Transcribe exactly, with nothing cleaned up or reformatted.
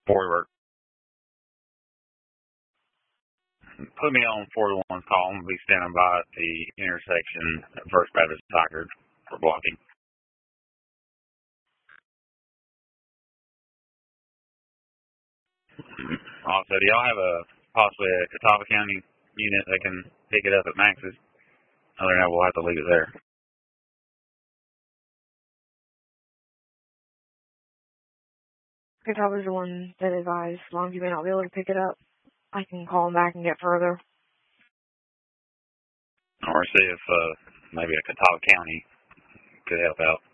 Before work. Put me on four to one call. I'm going to be standing by at the intersection at First Baptist Tigard for blocking. Also, do y'all have a possibly a Catawba County unit that can pick it up at Max's? Other than that, we'll have to leave it there. Catawba's the one that advised, as long as you may not be able to pick it up, I can call them back and get further. Or see if uh, maybe a Catawba County could help out.